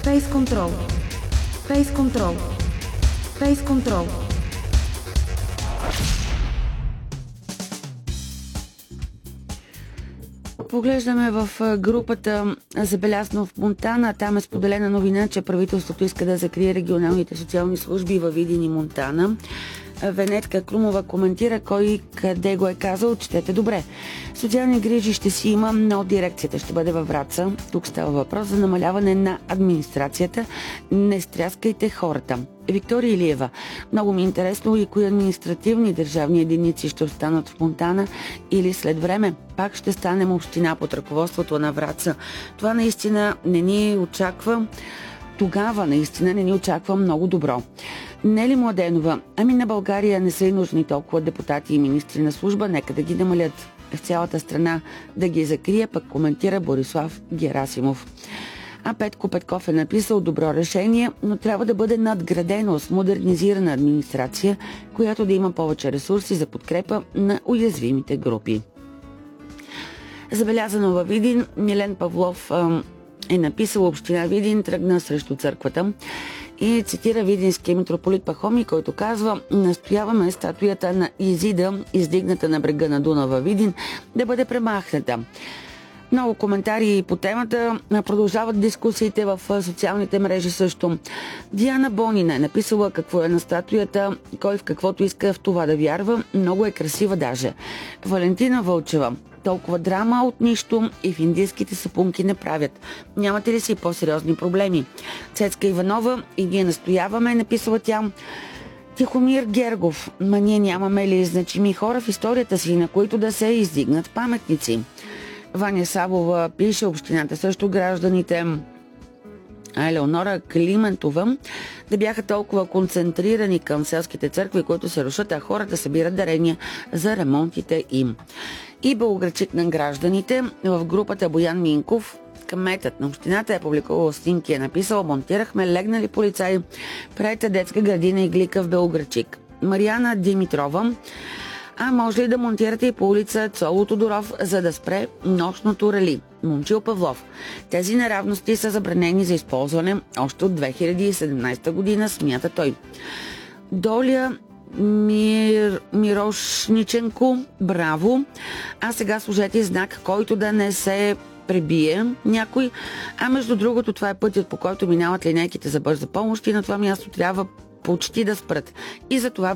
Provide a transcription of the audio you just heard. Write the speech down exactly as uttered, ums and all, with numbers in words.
Face Control. Face Control. Face Control. Поглеждаме в групата Забелязано в Монтана. Там е споделена новина, че правителството иска да закрие регионалните социални служби във Видин и Монтана. Венетка Крумова коментира кой къде го е казал, четете добре. Социални грижи ще си има, но дирекцията ще бъде във Враца. Тук става въпрос за намаляване на администрацията. Не стряскайте хората. Виктория Илиева. Много ми е интересно и кои административни държавни единици ще останат в Монтана или след време пак ще станем община под ръководството на Враца. Това наистина не ни очаква. Тогава наистина не ни очаква много добро. Нели Младенова, ами на България не са и нужни толкова депутати и министри на служба, нека да ги намалят в цялата страна, да ги закрие, пък коментира Борислав Герасимов. А Петко Петков е написал добро решение, но трябва да бъде надградено с модернизирана администрация, която да има повече ресурси за подкрепа на уязвимите групи. Забелязано във Видин, Милен Павлов е написал: община Видин тръгна срещу църквата и цитира видинския митрополит Пахомий, който казва: настояваме статуята на Изида, издигната на брега на Дунава Видин, да бъде премахната. Много коментари по темата, продължават дискусиите в социалните мрежи също. Диана Бонина е написала какво е на статуята, кой в каквото иска в това да вярва, много е красива даже. Валентина Вълчева: толкова драма от нищо и в индийските сапунки не правят. Нямате ли си по-сериозни проблеми? Цецка Иванова: и ние настояваме, написала тя. Тихомир Гергов: ма ние нямаме ли значими хора в историята си, на които да се издигнат паметници? Ваня Савова пише: общината също гражданите. А Елеонора Климентова: да бяха толкова концентрирани към селските църкви, които се рушат, а хората събират дарения за ремонтите им. И Белоградчик на гражданите в групата Боян Минков. Кметът на общината е публикувал снимки, е написал: монтирахме легнали полицаи пред детска градина Иглика в Белоградчик. Мариана Димитрова: а може ли да монтирате и по улица Цоло Тодоров, за да спре нощното рали? Момчил Павлов: тези неравности са забранени за използване още от две хиляди и седемнадесета година, смята той. Доля Мир... Мирошниченко: браво! А сега сложете знак, който да не се пребие някой. А между другото, това е пътят, по който минават линейките за бърза помощ и на това място трябва почти да спрат. И за това